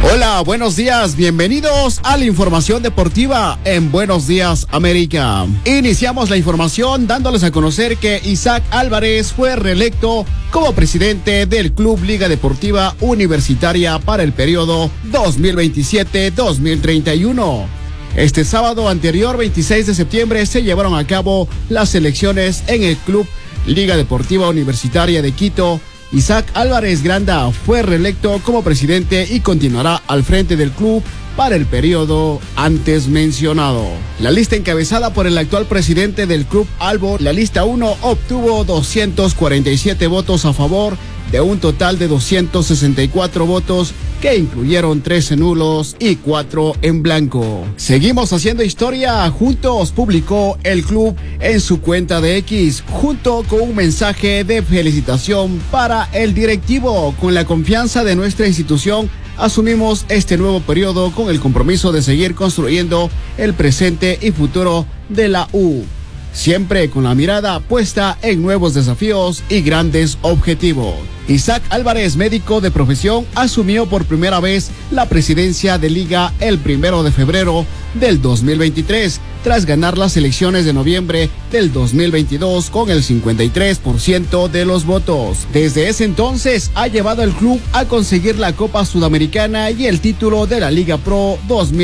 Hola, buenos días, bienvenidos a la información deportiva en Buenos Días América. Iniciamos la información dándoles a conocer que Isaac Álvarez fue reelecto como presidente del Club Liga Deportiva Universitaria para el periodo 2027-2031. Este sábado anterior, 26 de septiembre, se llevaron a cabo las elecciones en el Club Liga Deportiva Universitaria de Quito. Isaac Álvarez Granda fue reelecto como presidente y continuará al frente del club para el periodo antes mencionado. La lista encabezada por el actual presidente del club Albo, la lista 1, obtuvo 247 votos a favor de un total de 264 votos que incluyeron 13 nulos y 4 en blanco. Seguimos haciendo historia. Juntos publicó el club en su cuenta de X, junto con un mensaje de felicitación para el directivo. Con la confianza de nuestra institución, asumimos este nuevo periodo con el compromiso de seguir construyendo el presente y futuro de la U, siempre con la mirada puesta en nuevos desafíos y grandes objetivos. Isaac Álvarez, médico de profesión, asumió por primera vez la presidencia de Liga el 1 de febrero del 2023, tras ganar las elecciones de noviembre del 2022 con el 53% de los votos. Desde ese entonces ha llevado al club a conseguir la Copa Sudamericana y el título de la Liga Pro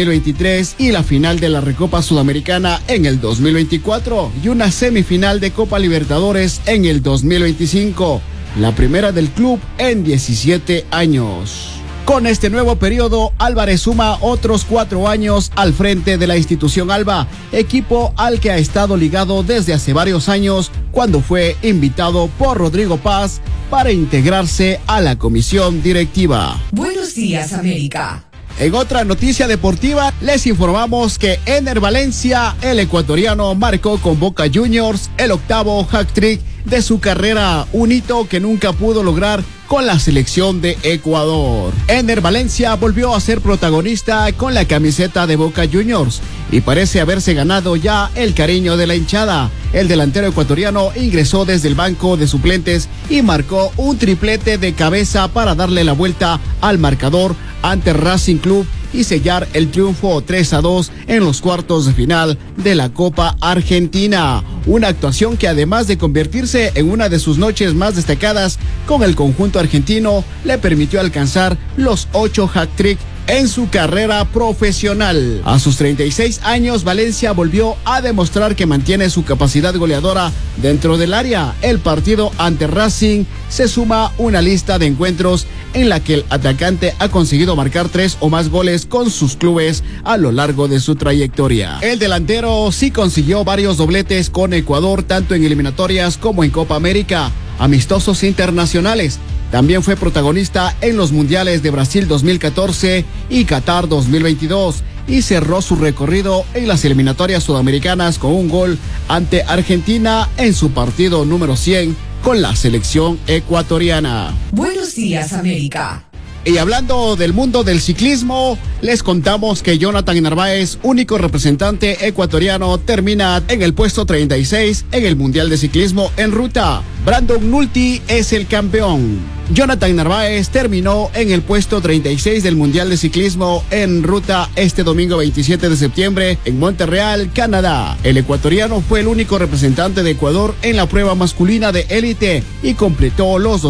2023 y la final de la Recopa Sudamericana en el 2024 y una semifinal de Copa Libertadores en el 2025. La primera del club en 17 años. Con este nuevo periodo, Álvarez suma otros 4 años al frente de la institución Alba, equipo al que ha estado ligado desde hace varios años, cuando fue invitado por Rodrigo Paz para integrarse a la comisión directiva. Buenos días, América. En otra noticia deportiva, les informamos que Ener Valencia, el ecuatoriano, marcó con Boca Juniors el 8º hat-trick de su carrera, un hito que nunca pudo lograr con la selección de Ecuador. Ener Valencia volvió a ser protagonista con la camiseta de Boca Juniors y parece haberse ganado ya el cariño de la hinchada. El delantero ecuatoriano ingresó desde el banco de suplentes y marcó un triplete de cabeza para darle la vuelta al marcador ante Racing Club y sellar el triunfo 3-2 en los cuartos de final de la Copa Argentina. Una actuación que, además de convertirse en una de sus noches más destacadas con el conjunto argentino, le permitió alcanzar los 8 hat-trick en su carrera profesional. A sus 36 años, Valencia volvió a demostrar que mantiene su capacidad goleadora dentro del área. El partido ante Racing se suma una lista de encuentros en la que el atacante ha conseguido marcar 3 o más goles con sus clubes a lo largo de su trayectoria. El delantero sí consiguió varios dobletes con Ecuador, tanto en eliminatorias como en Copa América, amistosos internacionales. También fue protagonista en los mundiales de Brasil 2014 y Qatar 2022 y cerró su recorrido en las eliminatorias sudamericanas con un gol ante Argentina en su partido número 100 con la selección ecuatoriana. Buenos días, América. Y hablando del mundo del ciclismo, les contamos que Jonathan Narváez, único representante ecuatoriano, termina en el puesto 36 en el Mundial de Ciclismo en ruta. Brandon Nulti es el campeón. Jonathan Narváez terminó en el puesto 36 del Mundial de Ciclismo en ruta este domingo 27 de septiembre en Montreal, Canadá. El ecuatoriano fue el único representante de Ecuador en la prueba masculina de élite y completó los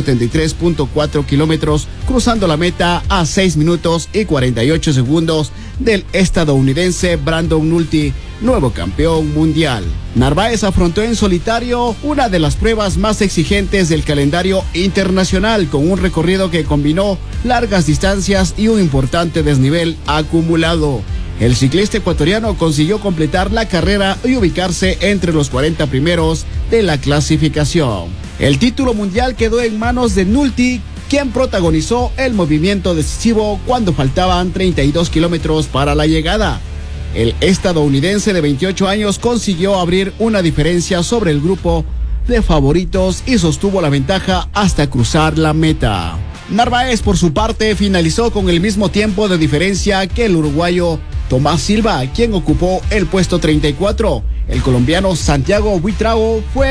273.4 kilómetros, cruzando la meta a 6 minutos y 48 segundos del estadounidense Brandon Nulti, nuevo campeón mundial. Narváez afrontó en solitario una de las pruebas más exigentes del calendario internacional, con un recorrido que combinó largas distancias y un importante desnivel acumulado. El ciclista ecuatoriano consiguió completar la carrera y ubicarse entre los 40 primeros de la clasificación. El título mundial quedó en manos de Nulti, quien protagonizó el movimiento decisivo cuando faltaban 32 kilómetros para la llegada. El estadounidense de 28 años consiguió abrir una diferencia sobre el grupo de favoritos y sostuvo la ventaja hasta cruzar la meta. Narváez, por su parte, finalizó con el mismo tiempo de diferencia que el uruguayo Tomás Silva, quien ocupó el puesto 34. el colombiano Santiago Buitrago fue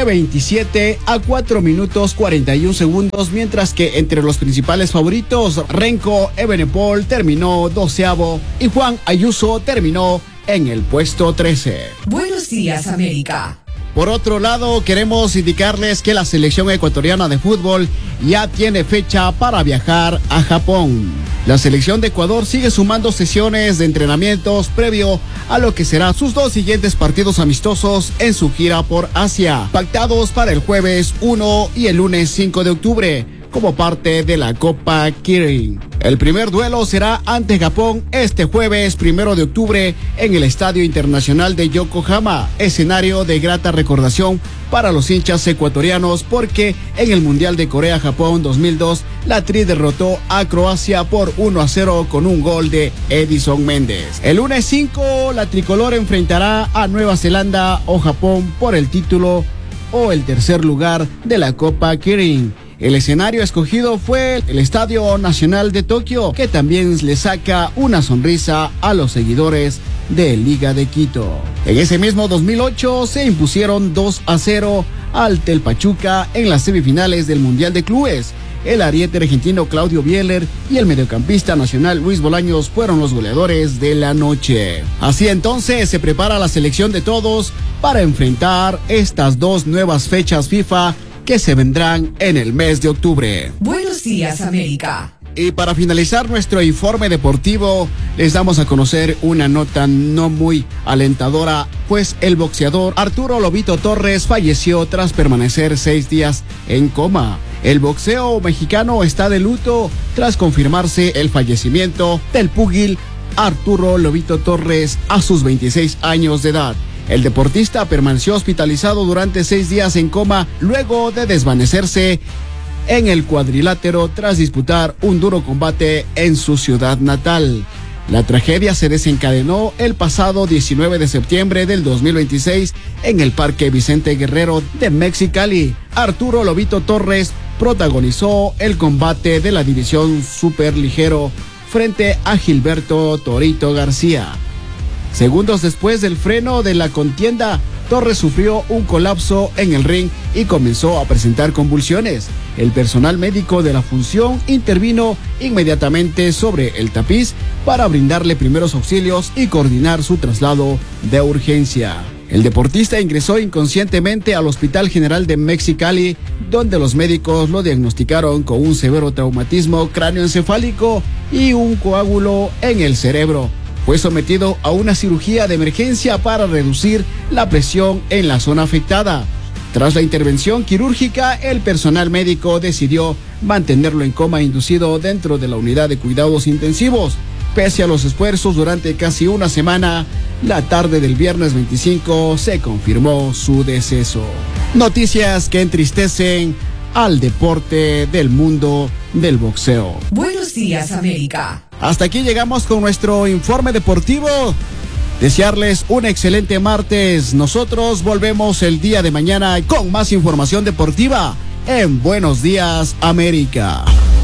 27 a 4 minutos 41 segundos, mientras que entre los principales favoritos, Renko Evenepoel terminó 12avo y Juan Ayuso terminó en el puesto 13. Buenos días, América. Por otro lado, queremos indicarles que la selección ecuatoriana de fútbol ya tiene fecha para viajar a Japón. La selección de Ecuador sigue sumando sesiones de entrenamientos previo a lo que serán sus 2 siguientes partidos amistosos en su gira por Asia, pactados para el jueves 1 y el lunes 5 de octubre, como parte de la Copa Kirin. El primer duelo será ante Japón este jueves 1 de octubre en el Estadio Internacional de Yokohama, escenario de grata recordación para los hinchas ecuatorianos porque en el Mundial de Corea-Japón 2002 la Tri derrotó a Croacia por 1-0 con un gol de Edison Méndez. El lunes 5 la tricolor enfrentará a Nueva Zelanda o Japón por el título o el tercer lugar de la Copa Kirin. El escenario escogido fue el Estadio Nacional de Tokio, que también le saca una sonrisa a los seguidores de Liga de Quito. En ese mismo 2008 se impusieron 2-0 al Tel Pachuca en las semifinales del Mundial de Clubes. El ariete argentino Claudio Bieler y el mediocampista nacional Luis Bolaños fueron los goleadores de la noche. Así entonces se prepara la selección de todos para enfrentar estas 2 nuevas fechas FIFA que se vendrán en el mes de octubre. Buenos días, América. Y para finalizar nuestro informe deportivo, les damos a conocer una nota no muy alentadora, pues el boxeador Arturo Lobito Torres falleció tras permanecer 6 días en coma. El boxeo mexicano está de luto tras confirmarse el fallecimiento del púgil Arturo Lobito Torres a sus 26 años de edad. El deportista permaneció hospitalizado durante 6 días en coma luego de desvanecerse en el cuadrilátero tras disputar un duro combate en su ciudad natal. La tragedia se desencadenó el pasado 19 de septiembre del 2026 en el Parque Vicente Guerrero de Mexicali. Arturo Lobito Torres protagonizó el combate de la división superligero frente a Gilberto Torito García. Segundos después del freno de la contienda, Torres sufrió un colapso en el ring y comenzó a presentar convulsiones. El personal médico de la función intervino inmediatamente sobre el tapiz para brindarle primeros auxilios y coordinar su traslado de urgencia. El deportista ingresó inconscientemente al Hospital General de Mexicali, donde los médicos lo diagnosticaron con un severo traumatismo cráneoencefálico y un coágulo en el cerebro. Fue sometido a una cirugía de emergencia para reducir la presión en la zona afectada. Tras la intervención quirúrgica, el personal médico decidió mantenerlo en coma inducido dentro de la unidad de cuidados intensivos. Pese a los esfuerzos durante casi una semana, la tarde del viernes 25 se confirmó su deceso. Noticias que entristecen al deporte del mundo del boxeo. Buenos días, América. Hasta aquí llegamos con nuestro informe deportivo. Desearles un excelente martes. Nosotros volvemos el día de mañana con más información deportiva en Buenos Días, América.